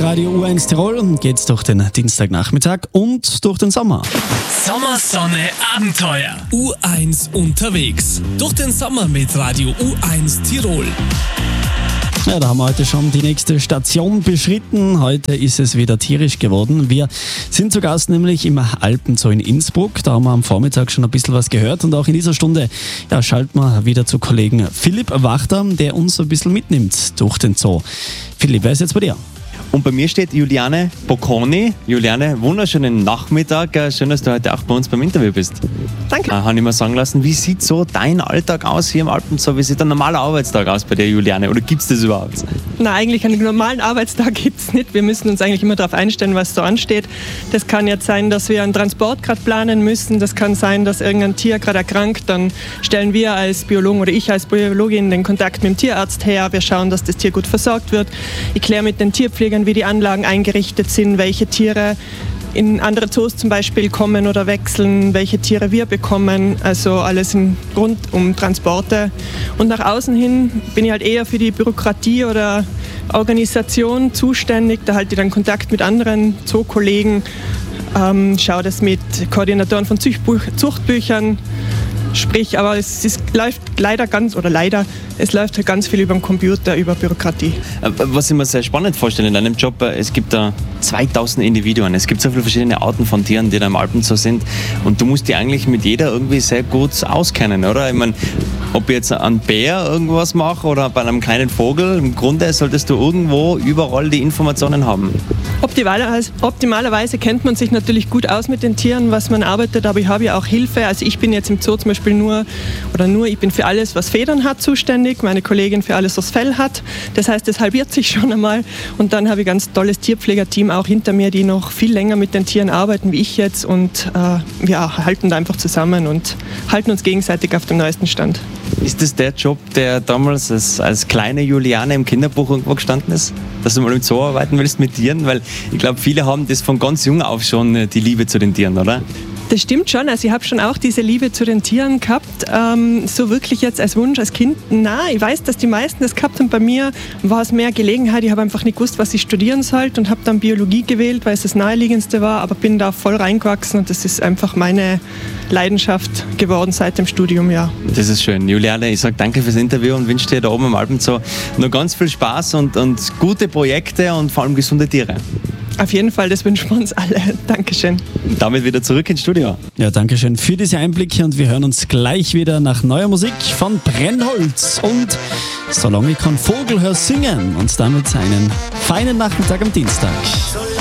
Radio U1 Tirol geht's durch den Dienstagnachmittag und durch den Sommer. Sommer, Sonne, Abenteuer. U1 unterwegs. Durch den Sommer mit Radio U1 Tirol. Ja, da haben wir heute schon die nächste Station beschritten. Heute ist es wieder tierisch geworden. Wir sind zu Gast nämlich im Alpenzoo in Innsbruck. Da haben wir am Vormittag schon ein bisschen was gehört. Und auch in dieser Stunde schalten wir wieder zu Kollegen Philipp Wachter, der uns ein bisschen mitnimmt durch den Zoo. Philipp, wer ist jetzt bei dir? Und bei mir steht Juliane Bocconi. Juliane, wunderschönen Nachmittag. Schön, dass du heute auch bei uns beim Interview bist. Danke. Habe ich mir sagen lassen, wie sieht so dein Alltag aus hier im Alpenzoo? Wie sieht ein normaler Arbeitstag aus bei dir, Juliane? Oder gibt es das überhaupt? Na, eigentlich einen normalen Arbeitstag gibt es nicht. Wir müssen uns eigentlich immer darauf einstellen, was so ansteht. Das kann jetzt sein, dass wir einen Transport gerade planen müssen. Das kann sein, dass irgendein Tier gerade erkrankt. Dann stellen wir als Biologen oder ich als Biologin den Kontakt mit dem Tierarzt her. Wir schauen, dass das Tier gut versorgt wird. Ich kläre mit den Tierpflegern, wie die Anlagen eingerichtet sind, welche Tiere in andere Zoos zum Beispiel kommen oder wechseln, welche Tiere wir bekommen, also alles rund um Transporte. Und nach außen hin bin ich halt eher für die Bürokratie oder Organisation zuständig, da halte ich dann Kontakt mit anderen Zookollegen, schaue das mit Koordinatoren von Zuchtbüchern, sprich, aber es läuft es läuft halt ganz viel über den Computer, über Bürokratie. Was ich mir sehr spannend vorstelle in deinem Job, es gibt da 2000 Individuen, es gibt so viele verschiedene Arten von Tieren, die da im Alpenzoo sind und du musst die eigentlich mit jeder irgendwie sehr gut auskennen, oder? Ich meine, ob ich jetzt einen Bär irgendwas mache oder bei einem kleinen Vogel, im Grunde solltest du irgendwo überall die Informationen haben. Optimalerweise kennt man sich natürlich gut aus mit den Tieren, was man arbeitet, aber ich habe ja auch Hilfe. Also ich bin jetzt im Zoo zum Beispiel ich bin für alles, was Federn hat, zuständig, meine Kollegin für alles, was Fell hat. Das heißt, das halbiert sich schon einmal. Und dann habe ich ein ganz tolles Tierpflegerteam auch hinter mir, die noch viel länger mit den Tieren arbeiten wie ich jetzt. Und wir halten da einfach zusammen und halten uns gegenseitig auf dem neuesten Stand. Ist das der Job, der damals als kleine Juliane im Kinderbuch irgendwo gestanden ist? Dass du mal im Zoo arbeiten willst mit Tieren? Weil ich glaube, viele haben das von ganz jung auf schon, die Liebe zu den Tieren, oder? Das stimmt schon. Also ich habe schon auch diese Liebe zu den Tieren gehabt. So wirklich jetzt als Wunsch, als Kind, ich weiß, dass die meisten das gehabt haben. Bei mir war es mehr Gelegenheit. Ich habe einfach nicht gewusst, was ich studieren sollte und habe dann Biologie gewählt, weil es das Naheliegendste war. Aber bin da voll reingewachsen und das ist einfach meine Leidenschaft geworden seit dem Studium, ja. Das ist schön. Juliane, ich sage danke fürs Interview und wünsche dir da oben im Alpenzoo noch ganz viel Spaß und gute Projekte und vor allem gesunde Tiere. Auf jeden Fall, das wünschen wir uns alle. Dankeschön. Damit wieder zurück ins Studio. Ja, danke schön für diese Einblicke und wir hören uns gleich wieder nach neuer Musik von Brennholz und Solange ich kann Vogel hör singen und damit einen feinen Nachmittag am Dienstag.